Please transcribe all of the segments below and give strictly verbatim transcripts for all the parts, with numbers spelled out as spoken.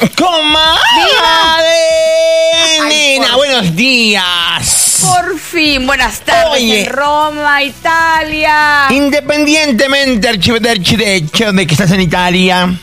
¡Comadre! Nena, buenos días. Por fin, buenas tardes. Oye, en Roma, Italia. Independientemente del hecho de que estás en Italia,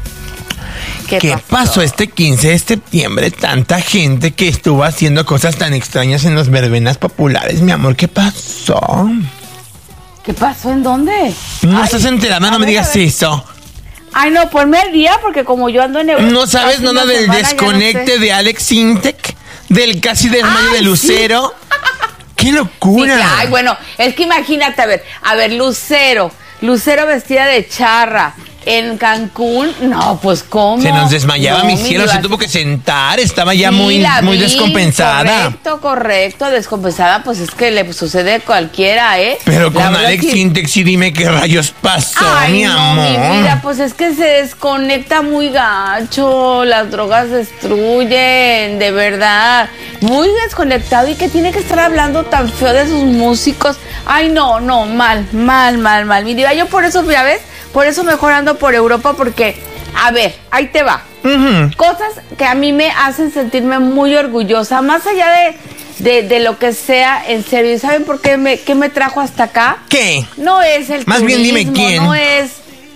¿Qué, ¿Qué pasó? pasó este quince de septiembre? Tanta gente que estuvo haciendo cosas tan extrañas en las verbenas populares. Mi amor, ¿qué pasó? ¿Qué pasó? ¿En dónde? No Ay, estás enterada, no me digas eso. Ay, no, ponme al día porque como yo ando en Europa. ¿No sabes nada del semana, desconecte no sé. de Alex Intec? ¿Del casi desmayo de Lucero? Sí. ¡Qué locura! Sí, ay, bueno, es que imagínate, a ver, a ver, Lucero, Lucero vestida de charra. En Cancún, no, pues ¿cómo? Se nos desmayaba, no, mi cielo, mi se tuvo que sentar, estaba ya sí, muy, muy vi, descompensada. Correcto, correcto, descompensada, pues es que le sucede a cualquiera, ¿eh? Pero con Alex que... Sintex y dime qué rayos pasó, Ay, mi no, amor. Mi vida, pues es que se desconecta muy gacho, las drogas destruyen, de verdad, muy desconectado y que tiene que estar hablando tan feo de sus músicos. Ay, no, no, mal, mal, mal, mal, mi vida, yo por eso, ya ves, por eso mejor ando por Europa porque, a ver, ahí te va. Uh-huh. Cosas que a mí me hacen sentirme muy orgullosa, más allá de, de, de lo que sea, en serio. ¿Saben por qué me, qué me trajo hasta acá? ¿Qué? No es el Más turismo, bien dime quién. No es...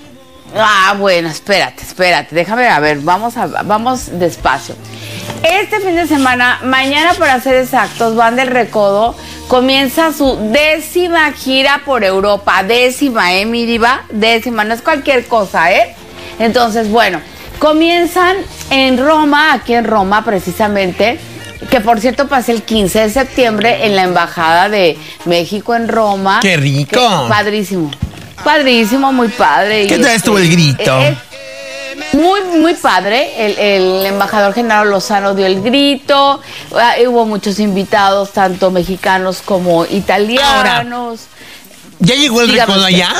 Ah, bueno, espérate, espérate, déjame, a ver, vamos, a, vamos despacio. Este fin de semana, mañana para ser exactos, Van del Recodo comienza su décima gira por Europa. Décima, ¿eh, mi diva? Décima, no es cualquier cosa, ¿eh? Entonces, bueno, comienzan en Roma, aquí en Roma precisamente, que por cierto pasé el quince de septiembre en la Embajada de México en Roma. ¡Qué rico! Que, padrísimo, padrísimo, muy padre. ¿Qué tal estuvo el grito? Eh, Muy, muy padre, el, el embajador Genaro Lozano dio el grito, uh, hubo muchos invitados, tanto mexicanos como italianos. Ahora, ¿ya llegó el Dígame recodo usted. allá?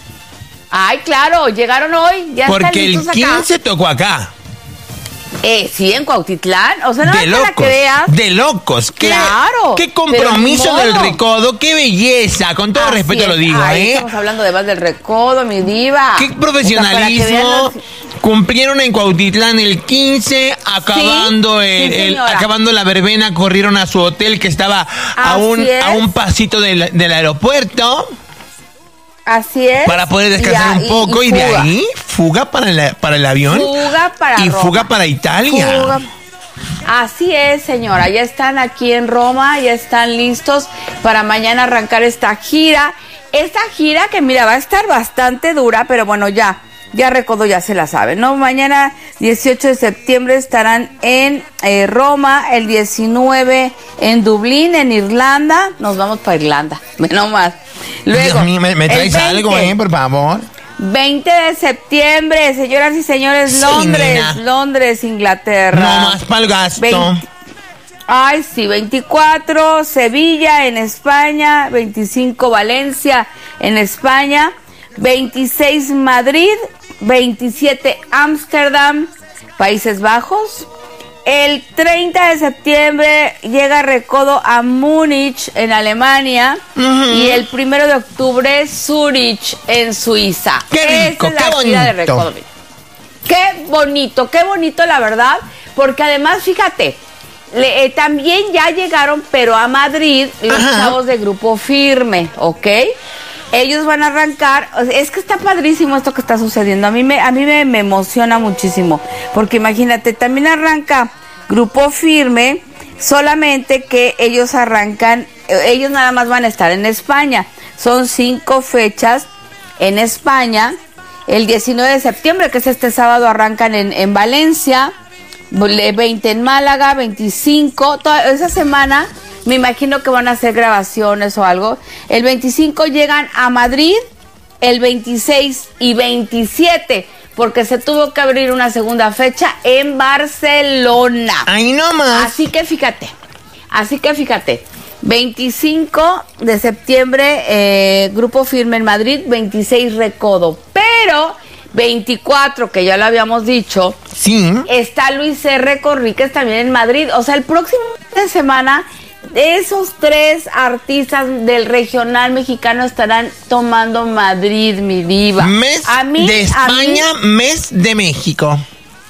Ay, claro, llegaron hoy, ya Porque están listos el quince acá. Tocó acá. Eh, sí, en Cuautitlán, o sea, no de locos, para que veas. De locos, ¿qué, claro. Qué compromiso del Recodo, qué belleza, con todo Así respeto es. lo digo, Ay, ¿eh? Estamos hablando de más del Recodo, mi diva. Qué profesionalismo. O sea, cumplieron en Cuautitlán el quince, acabando, ¿Sí? el, sí, el, acabando la verbena, corrieron a su hotel que estaba a un, a un pasito del, del aeropuerto. Así es. Para poder descansar ya, un poco y, y, y de ahí fuga para, la, para el avión. Fuga para Y Roma. fuga para Italia. Fuga. Así es, señora. Ya están aquí en Roma, ya están listos para mañana arrancar esta gira. Esta gira que mira, va a estar bastante dura, pero bueno, ya. Ya Recodo ya se la sabe, ¿no? Mañana, dieciocho de septiembre, estarán en eh, Roma, el diecinueve en Dublín, en Irlanda. Nos vamos para Irlanda, menos más. Luego, Dios mío, ¿me, me traes algo, eh, por favor? veinte de septiembre, señoras y señores, sí, Londres, nena. Londres, Inglaterra. No más para el gasto. veinte Ay, sí, veinticuatro, Sevilla, en España, veinticinco, Valencia, en España, veintiséis, Madrid, veintisiete, Ámsterdam, Países Bajos. El treinta de septiembre llega Recodo a Múnich, en Alemania. Uh-huh. Y el primero de octubre, Zurich, en Suiza. ¡Qué rico, Esa es qué la bonito! Gira de Recodo. ¡Qué bonito, qué bonito, la verdad! Porque además, fíjate, le, eh, también ya llegaron, pero a Madrid, los Ajá. chavos de Grupo Firme, ¿ok? Ellos van a arrancar, es que está padrísimo esto que está sucediendo, a mí me, a mí me, me emociona muchísimo, porque imagínate, también arranca Grupo Firme, solamente que ellos arrancan, ellos nada más van a estar en España, son cinco fechas en España, el diecinueve de septiembre, que es este sábado, arrancan en, en Valencia, veinte en Málaga, veinticinco, toda esa semana. Me imagino que van a hacer grabaciones o algo. El veinticinco llegan a Madrid, el veintiséis y veintisiete, porque se tuvo que abrir una segunda fecha en Barcelona. ¡Ay, no más! Así que fíjate, así que fíjate. veinticinco de septiembre, eh, Grupo Firme en Madrid, veintiséis Recodo. Pero veinticuatro, que ya lo habíamos dicho, sí, está Luis R. Conríquez también en Madrid. O sea, el próximo fin de semana, esos tres artistas del regional mexicano estarán tomando Madrid, mi diva. Mes a mí, de España, mí, mes de México.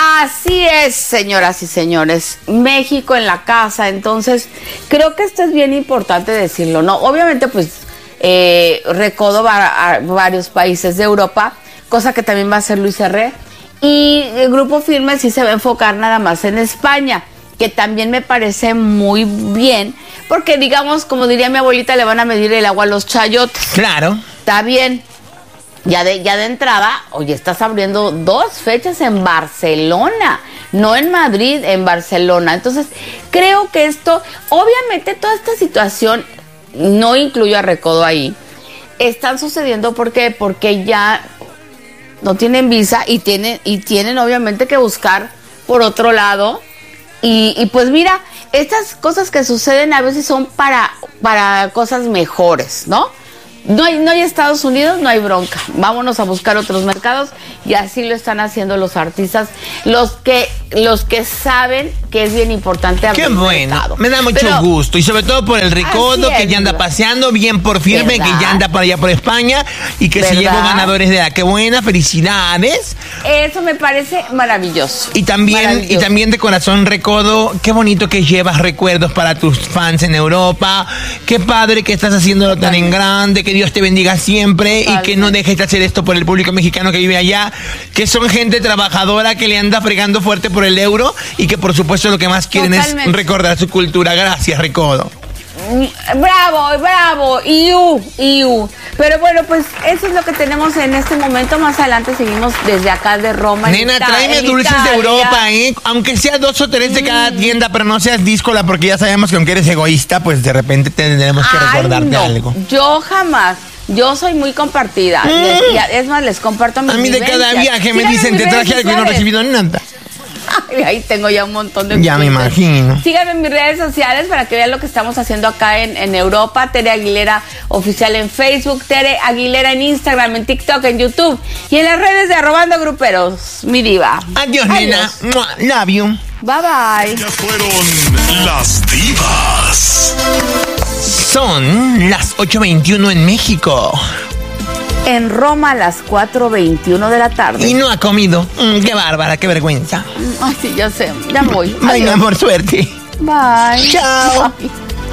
Así es, señoras y señores. México en la casa. Entonces, creo que esto es bien importante decirlo, ¿no? Obviamente, pues, eh, Recodo va a varios países de Europa, cosa que también va a hacer Luis Herré. Y el Grupo Firme sí se va a enfocar nada más en España, que también me parece muy bien, porque digamos, como diría mi abuelita, le van a medir el agua a los chayotes. Claro. Está bien. Ya de, ya de entrada, oye, estás abriendo dos fechas en Barcelona, no en Madrid, en Barcelona. Entonces, creo que esto, obviamente toda esta situación, no incluyo a Recodo ahí, están sucediendo porque, porque ya no tienen visa y tienen, y tienen obviamente que buscar por otro lado. Y, y pues mira, estas cosas que suceden a veces son para, para cosas mejores, ¿no? No hay, no hay Estados Unidos, no hay bronca. Vámonos a buscar otros mercados y así lo están haciendo los artistas, los que los que saben que es bien importante abrir Qué bueno, mercado. Me da mucho Pero, gusto y sobre todo por el Recodo que ya anda paseando, bien por Firme, ¿verdad? Que ya anda para allá por España y que ¿verdad? Se llevó ganadores de la qué buena, felicidades. Eso me parece maravilloso. Y también maravilloso. Y también de corazón, Recodo, qué bonito que llevas recuerdos para tus fans en Europa. Qué padre que estás haciéndolo tan en grande, que Dios te bendiga siempre. Totalmente. Y que no dejes de hacer esto por el público mexicano que vive allá, que son gente trabajadora que le anda fregando fuerte por el euro y que por supuesto lo que más quieren Totalmente. Es recordar su cultura. Gracias, Recodo. Bravo, bravo, iu, iu. Pero bueno, pues eso es lo que tenemos en este momento. Más adelante seguimos desde acá de Roma. Nena, Ita- tráeme dulces Italia. De Europa, ¿eh? Aunque sea dos o tres de cada mm. tienda, pero no seas díscola, porque ya sabemos que aunque eres egoísta, pues de repente tendremos que Ay, recordarte no. algo. Yo jamás. Yo soy muy compartida. Mm. Les, es más, les comparto mis A mí de vivencias. cada viaje me dicen, te traje algo y no he recibido nada. Ay, ahí tengo ya un montón de Ya clientes. Me imagino. Síganme en mis redes sociales para que vean lo que estamos haciendo acá en, en Europa. Tere Aguilera Oficial en Facebook, Tere Aguilera en Instagram, en TikTok, en YouTube y en las redes de Arrobando Gruperos. Mi diva. Adiós, Adiós. Nena. Love you. Bye, bye. Ellas fueron las divas. Son las ocho veintiuno en México. En Roma a las cuatro veintiuno de la tarde. Y no ha comido. Mm, qué bárbara, qué vergüenza. Ay, sí, ya sé. Ya voy. Venga, por suerte. Bye. Chao. Bye.